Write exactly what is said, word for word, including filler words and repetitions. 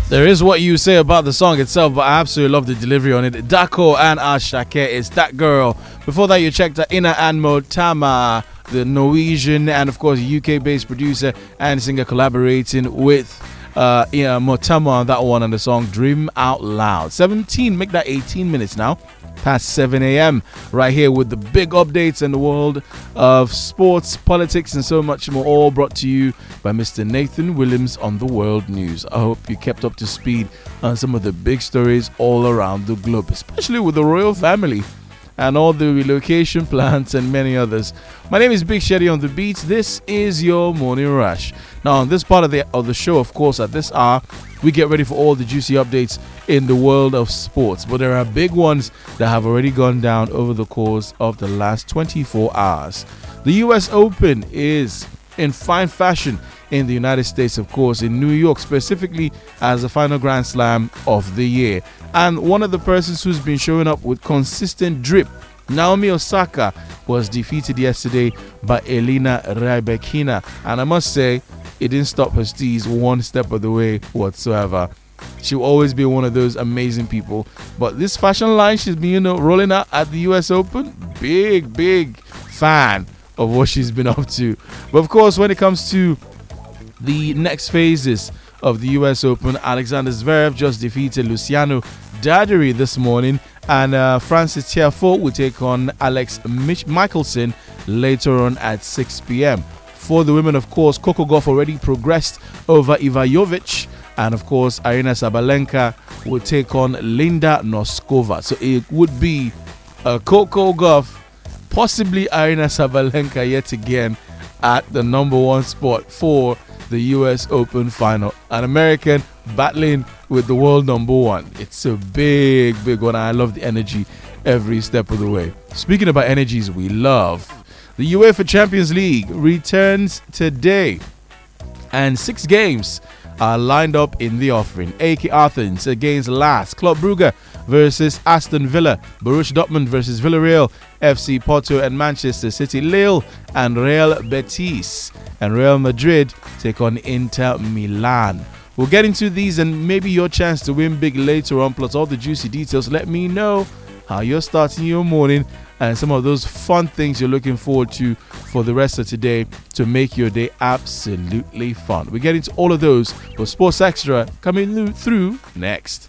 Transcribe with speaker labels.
Speaker 1: There is what you say about the song itself, but I absolutely love the delivery on it. Dako and Ashake is That Girl. Before that, you checked out Ina and Motama, the Norwegian and, of course, U K-based producer and singer collaborating with uh, yeah, Motama on that one, and the song Dream Out Loud. seventeen, make that eighteen minutes now. Past seven a.m. right here with the big updates in the world of sports, politics, and so much more, all brought to you by Mister Nathan Williams on the World News. I hope you kept up to speed on some of the big stories all around the globe, especially with the royal family and all the relocation plans and many others. My name is Big Sheddy on the beats. This is your Morning Rush. Now, on this part of the of the show, of course, at this hour, we get ready for all the juicy updates in the world of sports. But there are big ones that have already gone down over the course of the last twenty-four hours. The U S Open is in fine fashion in the United States, of course, in New York, specifically as the final Grand Slam of the year. And one of the persons who's been showing up with consistent drip, Naomi Osaka, was defeated yesterday by Elena Rybakina. And I must say, it didn't stop her steez one step of the way whatsoever. She'll always be one of those amazing people. But this fashion line she's been, you know, rolling out at the U S Open, big, big fan of what she's been up to. But of course, when it comes to the next phases of the U S Open, Alexander Zverev just defeated Luciano Daderi this morning, and uh, Francis Tiafoe will take on Alex Mich- Michelson later on at six p.m. For the women, of course, Coco Gauff already progressed over Iva Jovic, and of course, Aryna Sabalenka will take on Linda Noskova. So it would be a Coco Gauff, possibly Aryna Sabalenka yet again at the number one spot for the U S Open final. An American battling with the world number one. It's a big, big one. I love the energy every step of the way. Speaking about energies we love, the UEFA Champions League returns today, and six games are lined up in the offering. A K Athens against Lask, Club Brugge versus Aston Villa, Borussia Dortmund versus Villarreal, F C Porto and Manchester City, Lille and Real Betis, and Real Madrid take on Inter Milan. We'll get into these and maybe your chance to win big later on, plus all the juicy details. Let me know how you're starting your morning and some of those fun things you're looking forward to for the rest of today to make your day absolutely fun. We get into all of those, but Sports Extra coming through next.